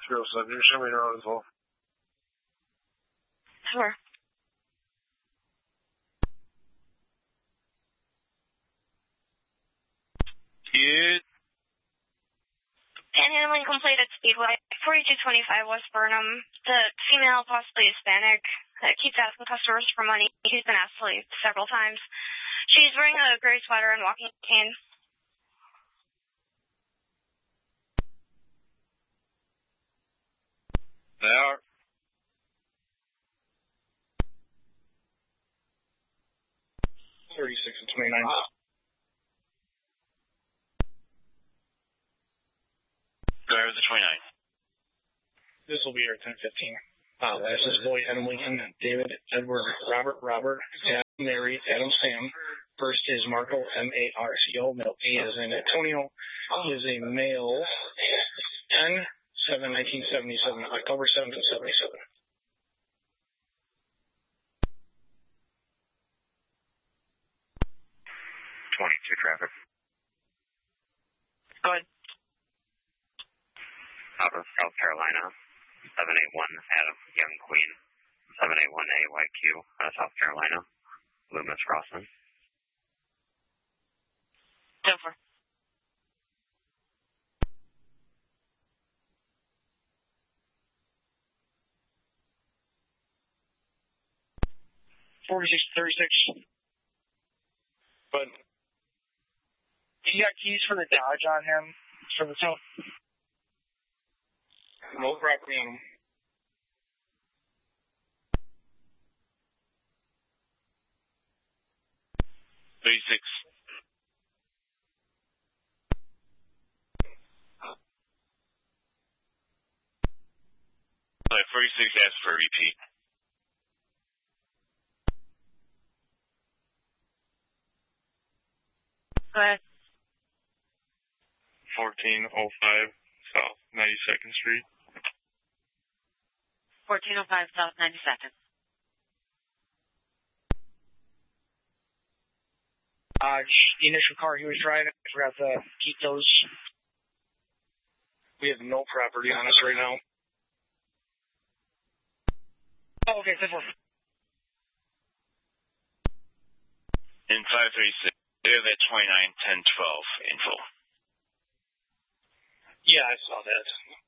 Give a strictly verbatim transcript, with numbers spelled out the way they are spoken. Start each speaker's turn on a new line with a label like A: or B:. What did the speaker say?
A: three oh seven. You're showing around as well.
B: Sure.
A: Good.
B: Panhandling complete at Speedway, forty-two twenty-five West Burnham. The female, possibly Hispanic, that keeps asking customers for money. He's been asked to leave several times. She's wearing a gray sweater and walking cane.
A: They are. thirty-six and twenty-nine.
C: Driver the twenty-nine.
A: This will be here at ten fifteen. Uh, this is Lloyd Adam Lincoln, David, Edward, Robert, Robert, Adam, Mary, Adam, Sam. First is Marco, M A R C O. Middle A is in Antonio. He is a male, ten seven nineteen seventy-seven, October seventh, seventy-seven.
C: twenty-two traffic.
B: Go ahead.
C: Out of South Carolina, seven eight one Adam Young Queen, seven eight one A Y Q out of South Carolina, Loomis Crossing.
B: Over.
A: forty-six thirty-six. But he got keys for the Dodge on him. For the tow. No property on him.
C: thirty-six. forty-six asked for a repeat.
B: Go ahead.
A: fourteen oh five South ninety-second Street.
B: fourteen oh five South ninety-second.
A: Uh, the initial car he was driving, I forgot to keep those. We have no property on us right now. Oh, okay, good one.
C: In five thirty-six, they have that twenty-nine ten twelve info.
A: Yeah, I saw that.